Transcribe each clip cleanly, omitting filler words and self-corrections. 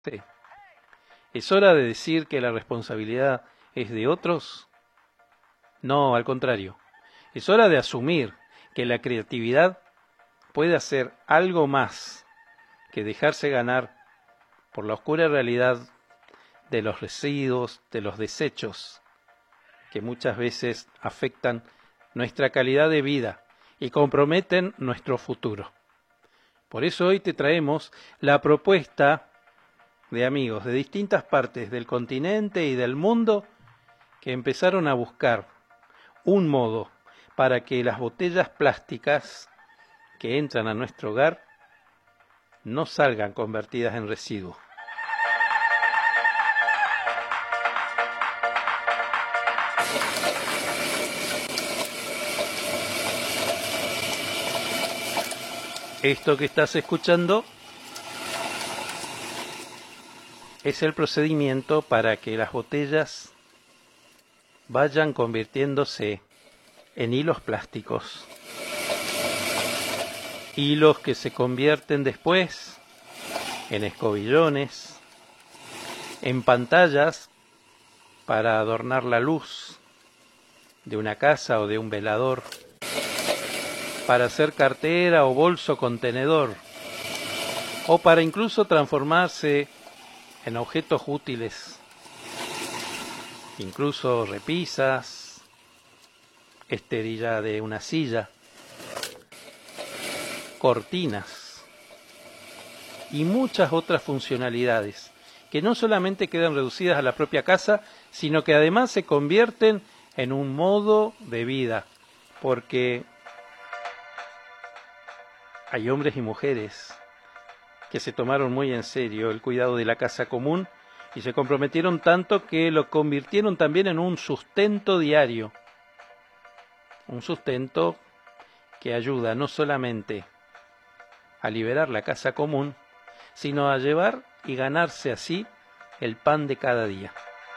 Sí. ¿Es hora de decir que la responsabilidad es de otros? No, al contrario. Es hora de asumir que la creatividad puede hacer algo más que dejarse ganar por la oscura realidad de los residuos, de los desechos, que muchas veces afectan nuestra calidad de vida y comprometen nuestro futuro. Por eso hoy te traemos la propuesta de amigos de distintas partes del continente y del mundo que empezaron a buscar un modo para que las botellas plásticas que entran a nuestro hogar no salgan convertidas en residuos. Esto que estás escuchando es el procedimiento para que las botellas vayan convirtiéndose en hilos plásticos. Hilos que se convierten después en escobillones, en pantallas para adornar la luz de una casa o de un velador, para hacer cartera o bolso contenedor, o para incluso transformarse en objetos útiles, incluso repisas, esterilla de una silla, cortinas y muchas otras funcionalidades que no solamente quedan reducidas a la propia casa, sino que además se convierten en un modo de vida, porque hay hombres y mujeres que se tomaron muy en serio el cuidado de la casa común y se comprometieron tanto que lo convirtieron también en un sustento diario, un sustento que ayuda no solamente a liberar la casa común, sino a llevar y ganarse así el pan de cada día.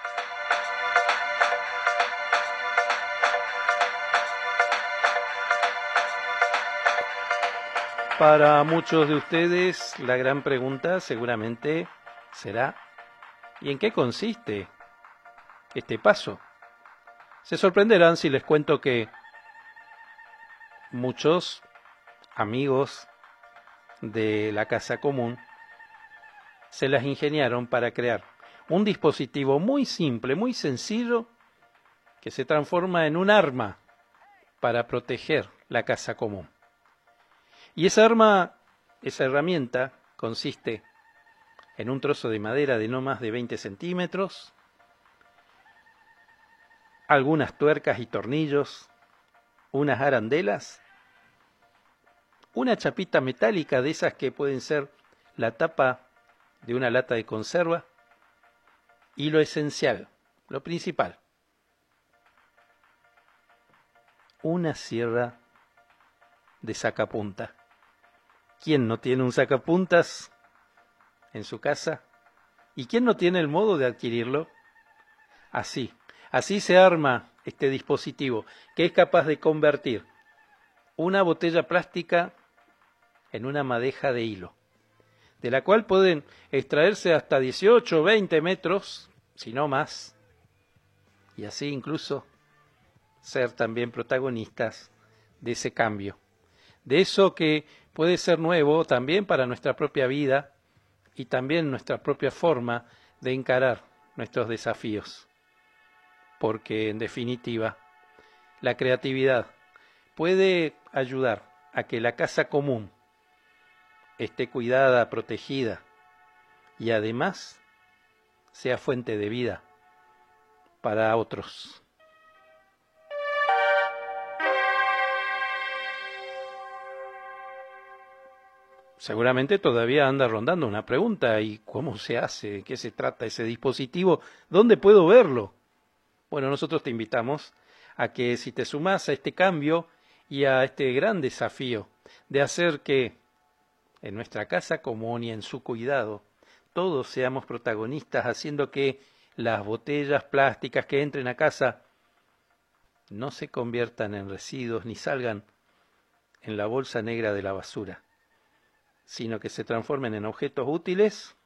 Para muchos de ustedes la gran pregunta seguramente será: ¿y en qué consiste este paso? Se sorprenderán si les cuento que muchos amigos de la casa común se las ingeniaron para crear un dispositivo muy simple, muy sencillo, que se transforma en un arma para proteger la casa común. Y esa herramienta consiste en un trozo de madera de no más de 20 centímetros, algunas tuercas y tornillos, unas arandelas, una chapita metálica de esas que pueden ser la tapa de una lata de conserva, y lo esencial, lo principal, una sierra de sacapunta. ¿Quién no tiene un sacapuntas en su casa? ¿Y quién no tiene el modo de adquirirlo? Así se arma este dispositivo, que es capaz de convertir una botella plástica en una madeja de hilo, de la cual pueden extraerse hasta 18 o 20 metros, si no más, y así incluso ser también protagonistas de ese cambio, de eso que puede ser nuevo también para nuestra propia vida y también nuestra propia forma de encarar nuestros desafíos. Porque, en definitiva, la creatividad puede ayudar a que la casa común esté cuidada, protegida y además sea fuente de vida para otros. Seguramente todavía anda rondando una pregunta: ¿y cómo se hace? ¿De qué se trata ese dispositivo? ¿Dónde puedo verlo? Bueno, nosotros te invitamos a que, si te sumás a este cambio y a este gran desafío de hacer que en nuestra casa común y en su cuidado todos seamos protagonistas, haciendo que las botellas plásticas que entren a casa no se conviertan en residuos ni salgan en la bolsa negra de la basura, sino que se transformen en objetos útiles,